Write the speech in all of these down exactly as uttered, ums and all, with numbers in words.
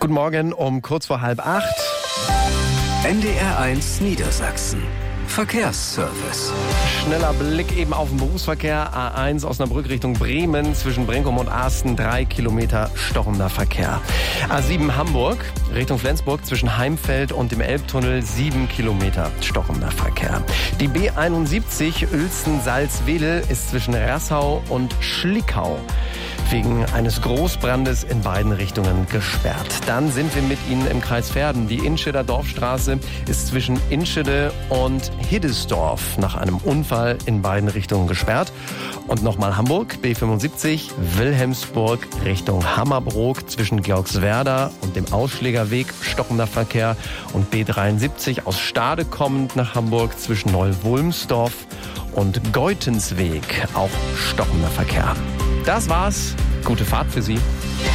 Guten Morgen um kurz vor halb acht. N D R eins Niedersachsen. Verkehrsservice. Schneller Blick eben auf den Berufsverkehr. A eins Osnabrück Richtung Bremen zwischen Brenkum und Asten. Drei Kilometer stockender Verkehr. A sieben Hamburg Richtung Flensburg zwischen Heimfeld und dem Elbtunnel. Sieben Kilometer stockender Verkehr. Die B einundsiebzig Uelzen-Salzwedel ist zwischen Rassau und Schlickau wegen eines Großbrandes in beiden Richtungen gesperrt. Dann sind wir mit Ihnen im Kreis Verden. Die Inscheder Dorfstraße ist zwischen Inschede und Hiddesdorf nach einem Unfall in beiden Richtungen gesperrt. Und nochmal Hamburg, B fünfundsiebzig, Wilhelmsburg Richtung Hammerbrook zwischen Georgswerda und dem Ausschlägerweg stockender Verkehr. Und B dreiundsiebzig aus Stade kommend nach Hamburg zwischen Neu-Wulmsdorf und Geutensweg auch stockender Verkehr. Das war's. Gute Fahrt für Sie.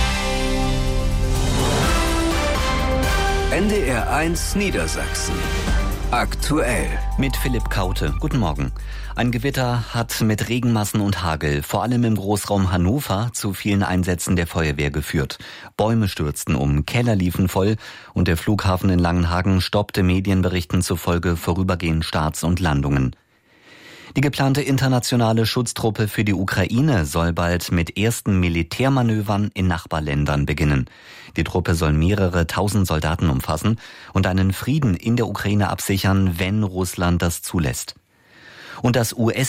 N D R eins Niedersachsen. Aktuell. Mit Philipp Kaute. Guten Morgen. Ein Gewitter hat mit Regenmassen und Hagel, vor allem im Großraum Hannover, zu vielen Einsätzen der Feuerwehr geführt. Bäume stürzten um, Keller liefen voll und der Flughafen in Langenhagen stoppte Medienberichten zufolge vorübergehend Starts und Landungen. Die geplante internationale Schutztruppe für die Ukraine soll bald mit ersten Militärmanövern in Nachbarländern beginnen. Die Truppe soll mehrere tausend Soldaten umfassen und einen Frieden in der Ukraine absichern, wenn Russland das zulässt. Und das U S